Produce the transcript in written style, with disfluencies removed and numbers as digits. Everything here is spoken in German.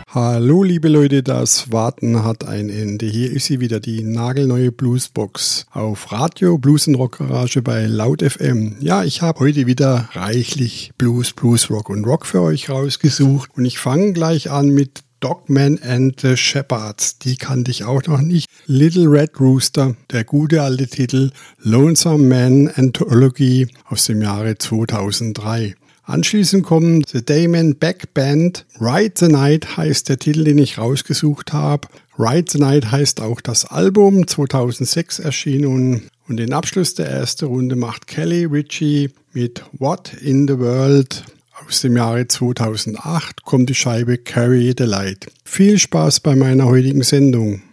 Hallo liebe Leute, das Warten hat ein Ende. Hier ist sie wieder, die nagelneue Bluesbox auf Radio Blues & Rock Garage bei Laut FM. Ja, ich habe heute wieder reichlich Blues, Rock und Rock für euch rausgesucht. Und ich fange gleich an mit Dogman and the Shepherds. Die kannte ich auch noch nicht. Little Red Rooster, der gute alte Titel Lonesome Man Anthology aus dem Jahre 2003. Anschließend kommen The Damon Beck Band. Ride the Night heißt der Titel, den ich rausgesucht habe. Ride the Night heißt auch das Album, 2006 erschienen. Und den Abschluss der ersten Runde macht Kelly Ritchie mit What in the World. Aus dem Jahre 2008 kommt die Scheibe Carry the Light. Viel Spaß bei meiner heutigen Sendung.